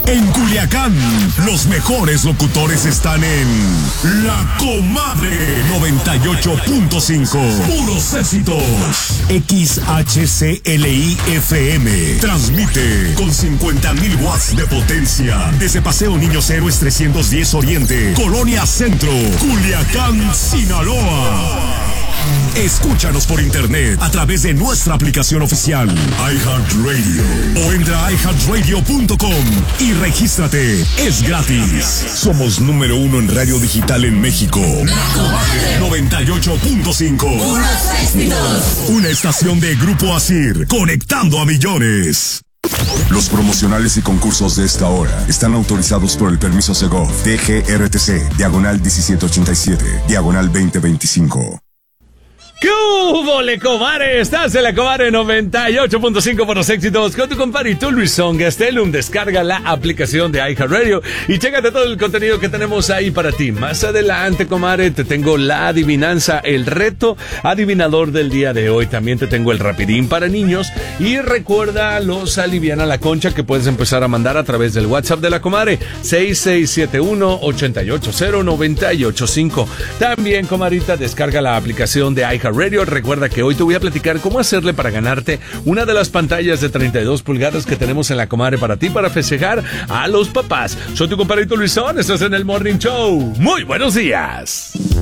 En Culiacán, los mejores locutores están en La Comadre 98.5. Puros éxitos. XHCLI FM. Transmite con 50,000 watts de potencia. Desde Paseo Niños Héroes 310 Oriente, Colonia Centro, Culiacán, Sinaloa. Escúchanos por internet a través de nuestra aplicación oficial iHeartRadio o entra a iHeartRadio.com y regístrate. Es gratis. Somos número 1 en radio digital en México. La Comadre 98.5. Puros éxitos. Una estación de Grupo Asir, conectando a millones. Los promocionales y concursos de esta hora están autorizados por el permiso Segov DGRTC, diagonal 1787, diagonal 2025. ¿Qué hubo, le comadre? Estás en la Comadre 98.5 por los éxitos con tu compadrito Luisón Gastelum. Descarga la aplicación de iHeartRadio y chécate todo el contenido que tenemos ahí para ti. Más adelante, comadre, te tengo la adivinanza, el reto adivinador del día de hoy. También te tengo el rapidín para niños. Y recuerda los Aliviana la Concha que puedes empezar a mandar a través del WhatsApp de la comadre 6671-880-985. También, comadrita, descarga la aplicación de iHeartRadio. Recuerda que hoy te voy a platicar cómo hacerle para ganarte una de las pantallas de 32 pulgadas que tenemos en la comadre para ti, para festejar a los papás. Soy tu compadrito Luisón, estás en el Morning Show. Muy buenos días.